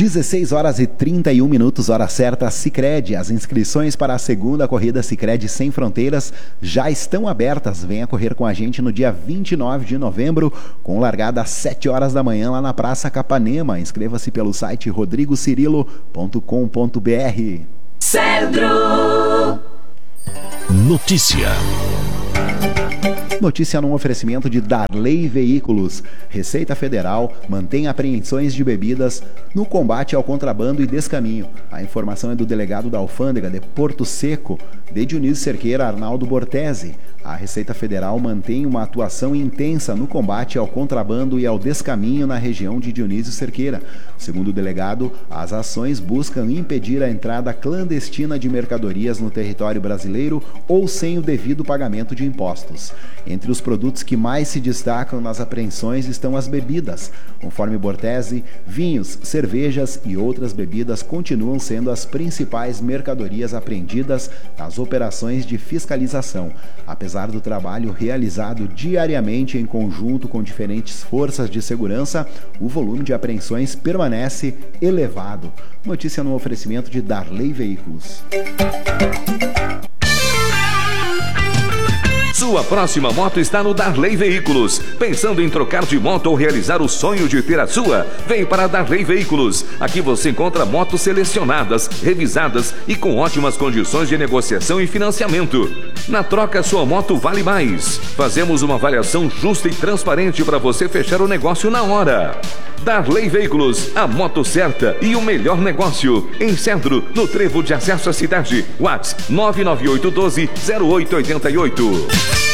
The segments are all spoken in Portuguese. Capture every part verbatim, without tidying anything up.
dezesseis horas e trinta e um minutos, hora certa, Sicredi. As inscrições para a segunda corrida Sicredi Sem Fronteiras já estão abertas. Venha correr com a gente no dia vinte e nove de novembro, com largada às sete horas da manhã lá na Praça Capanema. Inscreva-se pelo site rodrigo cirilo ponto com ponto br. Cedro. Notícia. Notícia num oferecimento de Darley Veículos. Receita Federal mantém apreensões de bebidas no combate ao contrabando e descaminho. A informação é do delegado da Alfândega de Porto Seco, de Dionísio Cerqueira Arnaldo Bortese. A Receita Federal mantém uma atuação intensa no combate ao contrabando e ao descaminho na região de Dionísio Cerqueira. Segundo o delegado, as ações buscam impedir a entrada clandestina de mercadorias no território brasileiro ou sem o devido pagamento de impostos. Entre os produtos que mais se destacam nas apreensões estão as bebidas. Conforme Bortese, vinhos, cervejas e outras bebidas continuam sendo as principais mercadorias apreendidas nas operações de fiscalização. Apesar do trabalho realizado diariamente em conjunto com diferentes forças de segurança, o volume de apreensões permanece elevado. Notícia no oferecimento de Darley Veículos. Sua próxima moto está no Darley Veículos. Pensando em trocar de moto ou realizar o sonho de ter a sua? Vem para a Darley Veículos. Aqui você encontra motos selecionadas, revisadas e com ótimas condições de negociação e financiamento. Na troca, sua moto vale mais. Fazemos uma avaliação justa e transparente para você fechar o negócio na hora. Darley Veículos, a moto certa e o melhor negócio. Em Cedro, no trevo de acesso à cidade. WhatsApp nove nove oito um dois zero oito oito oito.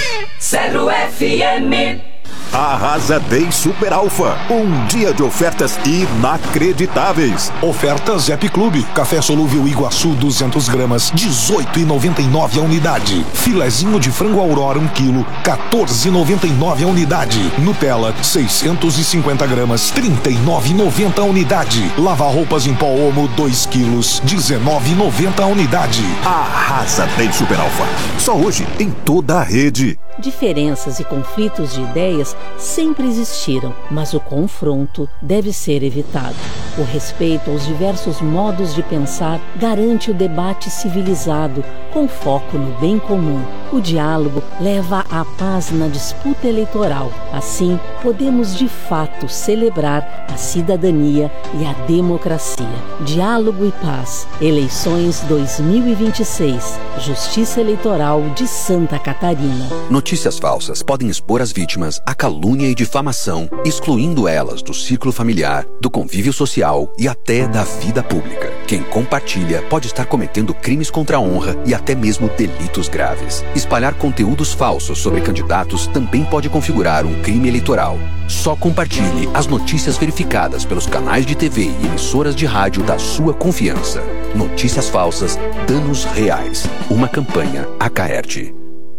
Cedro F M. Arrasa Day Super Alfa, um dia de ofertas inacreditáveis. Ofertas Zep Clube, café solúvel Iguaçu duzentos gramas, dezoito reais e noventa e nove centavos a unidade. Filezinho de frango Aurora um quilo, quatorze reais e noventa e nove centavos a unidade. Nutella seiscentos e cinquenta gramas, trinta e nove reais e noventa centavos a unidade. Lavar roupas em pó Omo dois quilos, dezenove reais e noventa centavos a unidade. Arrasa Day Super Alfa, só hoje em toda a rede. Diferenças e conflitos de ideias sempre existiram, mas o confronto deve ser evitado. O respeito aos diversos modos de pensar garante o debate civilizado, com foco no bem comum. O diálogo leva à paz na disputa eleitoral. Assim, podemos de fato celebrar a cidadania e a democracia. Diálogo e paz. Eleições dois mil e vinte e seis. Justiça Eleitoral de Santa Catarina. Notícias falsas podem expor as vítimas a calúnia e difamação, excluindo elas do círculo familiar, do convívio social e até da vida pública. Quem compartilha pode estar cometendo crimes contra a honra e até mesmo delitos graves. Espalhar conteúdos falsos sobre candidatos também pode configurar um crime eleitoral. Só compartilhe as notícias verificadas pelos canais de T V e emissoras de rádio da sua confiança. Notícias falsas, danos reais. Uma campanha Acaerte.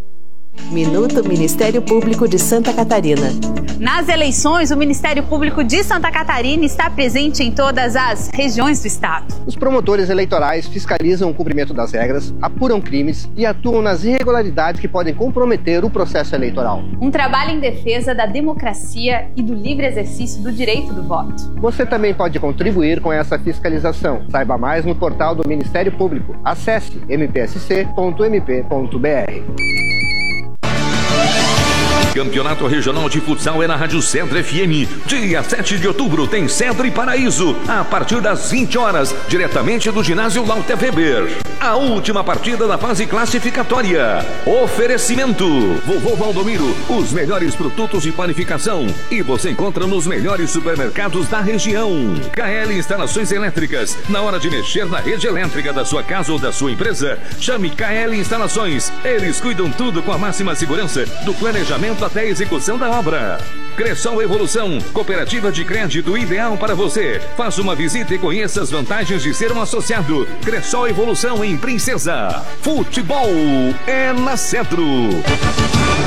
Minuto Ministério Público de Santa Catarina. Nas eleições, o Ministério Público de Santa Catarina está presente em todas as regiões do estado. Os promotores eleitorais fiscalizam o cumprimento das regras, apuram crimes e atuam nas irregularidades que podem comprometer o processo eleitoral. Um trabalho em defesa da democracia e do livre exercício do direito do voto. Você também pode contribuir com essa fiscalização. Saiba mais no portal do Ministério Público. Acesse m p s c ponto m p ponto b r. Campeonato Regional de Futsal é na Rádio Cedro F M. Dia sete de outubro tem Cedro e Paraíso, a partir das vinte horas, diretamente do ginásio Lauter Weber. A última partida da fase classificatória. Oferecimento: Vovô Valdomiro, os melhores produtos de panificação. E você encontra nos melhores supermercados da região. K L Instalações Elétricas. Na hora de mexer na rede elétrica da sua casa ou da sua empresa, chame K L Instalações. Eles cuidam tudo com a máxima segurança, do planejamento até a execução da obra. Cressol Evolução, cooperativa de crédito ideal para você. Faça uma visita e conheça as vantagens de ser um associado. Cressol Evolução em Princesa. Futebol é na Cedro.